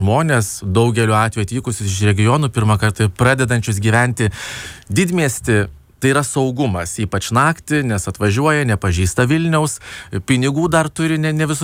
žmonės, daugeliu atveju atvykusius iš regionų, pirmą kartą pradedančius gyventi didmiestį. Tai yra saugumas, ypač naktį, nes atvažiuoja, nepažįsta Vilniaus, pinigų dar turi ne visus